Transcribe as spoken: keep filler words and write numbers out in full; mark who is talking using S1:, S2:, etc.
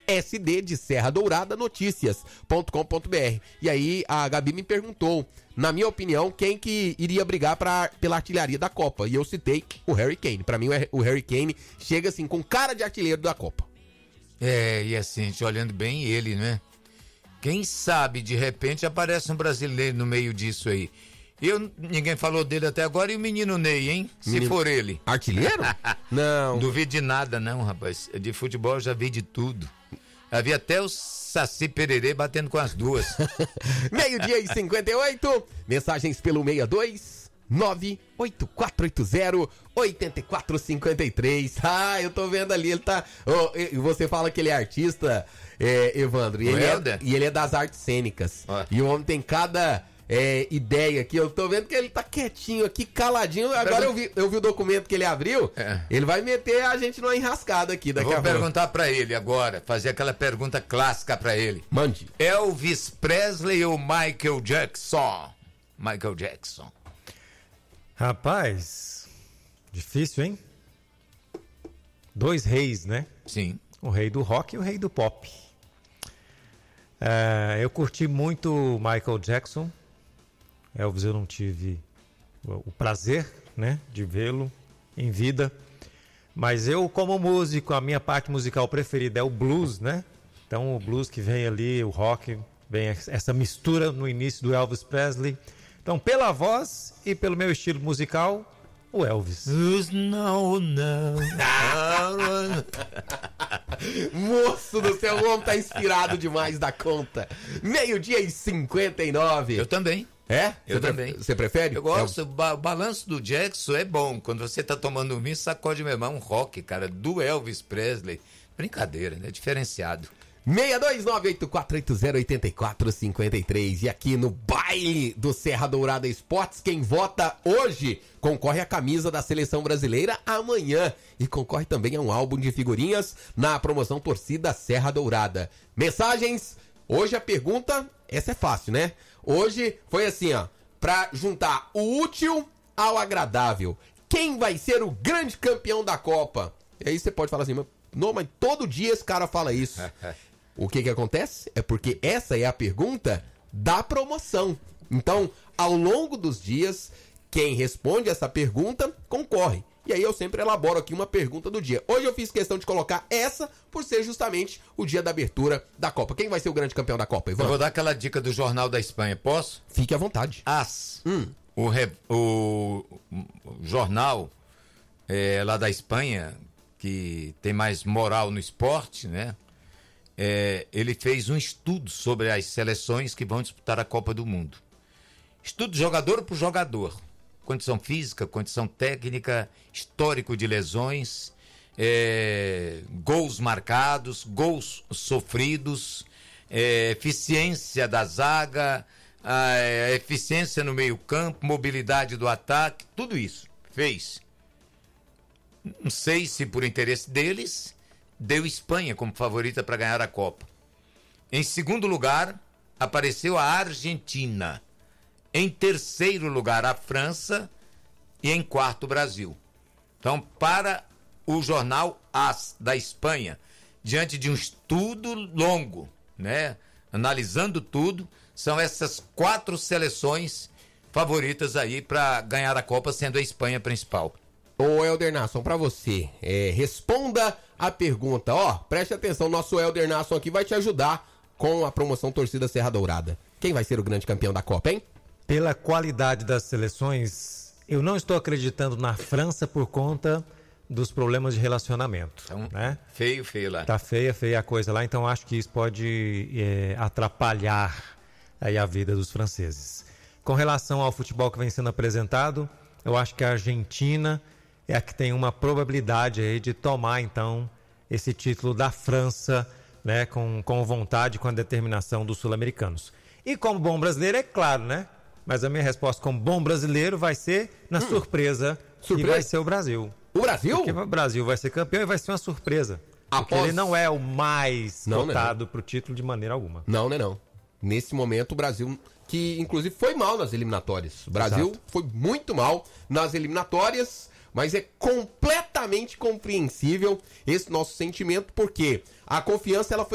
S1: S D de Serra Dourada Notícias ponto com ponto b r. E aí a Gabi me perguntou, na minha opinião, quem que iria brigar pra, pela artilharia da Copa. E eu citei o Harry Kane. Pra mim, o Harry Kane chega assim com cara de artilheiro da Copa.
S2: É, e assim, a gente olhando bem ele, né? Quem sabe, de repente, aparece um brasileiro no meio disso aí. Eu, ninguém falou dele até agora, e o menino Ney, hein? Se menino... for ele.
S1: Artilheiro? Não.
S2: Duvido de nada, não, rapaz. De futebol eu já vi de tudo. Havia até o Saci Pererê batendo com as duas.
S1: Meio-dia e cinquenta e oito. Mensagens pelo seis dois nove oito quatro oito zero oito quatro cinco três. Ah, eu tô vendo ali, ele tá... Oh, você fala que ele é artista, é, Evandro, e ele é, e ele é das artes cênicas. Ah. E o homem tem cada... É, ideia aqui, eu tô vendo que ele tá quietinho aqui, caladinho. Agora eu vi, eu vi o documento que ele abriu, é. Ele vai meter a gente numa enrascada aqui daqui a pouco.
S2: Vou perguntar pra ele agora, fazer aquela pergunta clássica pra ele.
S1: Mande.
S2: Elvis Presley ou Michael Jackson? Michael Jackson.
S3: Rapaz, difícil, hein? Dois reis, né?
S2: Sim.
S3: O rei do rock e o rei do pop. É, eu curti muito Michael Jackson. Elvis eu não tive o prazer, né, de vê-lo em vida, mas eu, como músico, a minha parte musical preferida é o blues, né? Então o blues que vem ali, o rock, vem essa mistura no início do Elvis Presley. Então, pela voz e pelo meu estilo musical, o Elvis.
S2: Não, não.
S1: Moço do céu, o homem tá inspirado demais da conta. Meio-dia e cinquenta e nove.
S2: Eu também.
S1: É?
S2: Eu
S1: você
S2: também.
S1: Pre... Você prefere?
S2: Eu gosto. É... O balanço do Jackson é bom. Quando você tá tomando um vinho, sacode mesmo. É um rock, cara, do Elvis Presley. Brincadeira, né? Diferenciado.
S1: seis dois nove oito quatro oito zero oito quatro cinco três. E aqui no baile do Serra Dourada Esportes, quem vota hoje concorre à camisa da Seleção Brasileira amanhã. E concorre também a um álbum de figurinhas na promoção Torcida Serra Dourada. Mensagens. Hoje a pergunta, essa é fácil, né? Hoje foi assim, ó, pra juntar o útil ao agradável. Quem vai ser o grande campeão da Copa? E aí você pode falar assim, mas, não, mas todo dia esse cara fala isso. O que que acontece? É porque essa é a pergunta da promoção. Então, ao longo dos dias, quem responde essa pergunta concorre. E aí eu sempre elaboro aqui uma pergunta do dia. Hoje eu fiz questão de colocar essa por ser justamente o dia da abertura da Copa. Quem vai ser o grande campeão da Copa, Ivan?
S2: Eu vou dar aquela dica do Jornal da Espanha, posso?
S1: Fique à vontade.
S2: As. Hum. O, re... o... o jornal é, lá da Espanha, que tem mais moral no esporte, né? É, ele fez um estudo sobre as seleções que vão disputar a Copa do Mundo. Estudo jogador por jogador. Condição física, condição técnica, histórico de lesões, é, gols marcados, gols sofridos, é, eficiência da zaga, a, a eficiência no meio-campo, mobilidade do ataque, tudo isso fez. Não sei se por interesse deles, deu Espanha como favorita para ganhar a Copa. Em segundo lugar, apareceu a Argentina. Em terceiro lugar, a França. E em quarto, o Brasil. Então, para o jornal As, da Espanha, diante de um estudo longo, né, analisando tudo, são essas quatro seleções favoritas aí para ganhar a Copa, sendo a Espanha principal.
S1: Ô, Helder Nasson, para você, é, responda a pergunta. Ó, preste atenção, nosso Helder Nasson aqui vai te ajudar com a promoção Torcida Serra Dourada. Quem vai ser o grande campeão da Copa, hein?
S3: Pela qualidade das seleções, eu não estou acreditando na França por conta dos problemas de relacionamento. Então, né?
S2: Feio, feio lá.
S3: Tá feia, feia a coisa lá, então acho que isso pode é, atrapalhar aí a vida dos franceses. Com relação ao futebol que vem sendo apresentado, eu acho que a Argentina é a que tem uma probabilidade aí de tomar, então, esse título da França, né, com, com vontade, com a determinação dos sul-americanos. E como bom brasileiro, é claro, né? Mas a minha resposta como bom brasileiro vai ser na hum, surpresa, surpresa, que vai ser o Brasil.
S1: O Brasil?
S3: Porque o Brasil vai ser campeão e vai ser uma surpresa. Após... Porque ele não é o mais não, cotado para o título de maneira alguma.
S1: Não, não é não. Nesse momento o Brasil, que inclusive foi mal nas eliminatórias. O Brasil Exato. Foi muito mal nas eliminatórias, mas é completamente compreensível esse nosso sentimento, porque a confiança ela foi